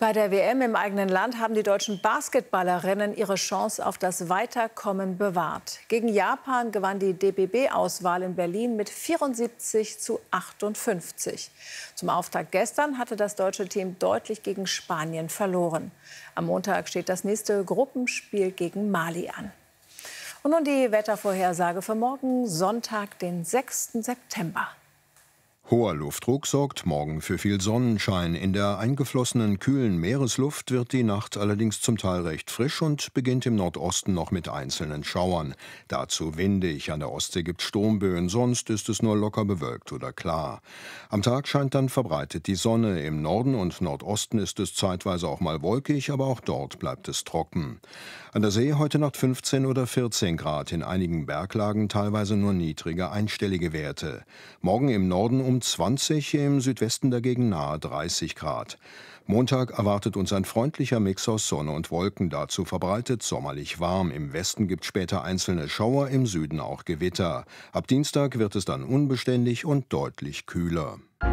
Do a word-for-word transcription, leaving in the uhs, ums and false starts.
Bei der W M im eigenen Land haben die deutschen Basketballerinnen ihre Chance auf das Weiterkommen bewahrt. Gegen Japan gewann die D B B-Auswahl in Berlin mit vierundsiebzig zu achtundfünfzig. Zum Auftakt gestern hatte das deutsche Team deutlich gegen Spanien verloren. Am Montag steht das nächste Gruppenspiel gegen Mali an. Und nun die Wettervorhersage für morgen, Sonntag, den sechsten September. Hoher Luftdruck sorgt morgen für viel Sonnenschein. In der eingeflossenen, kühlen Meeresluft wird die Nacht allerdings zum Teil recht frisch und beginnt im Nordosten noch mit einzelnen Schauern. Dazu windig, an der Ostsee gibt Sturmböen, sonst ist es nur locker bewölkt oder klar. Am Tag scheint dann verbreitet die Sonne. Im Norden und Nordosten ist es zeitweise auch mal wolkig, aber auch dort bleibt es trocken. An der See heute Nacht fünfzehn oder vierzehn Grad, in einigen Berglagen teilweise nur niedrige einstellige Werte. Morgen im Norden um zwanzig, im Südwesten dagegen nahe dreißig Grad. Montag erwartet uns ein freundlicher Mix aus Sonne und Wolken, dazu verbreitet sommerlich warm. Im Westen gibt später einzelne Schauer, im Süden auch Gewitter. Ab Dienstag wird es dann unbeständig und deutlich kühler.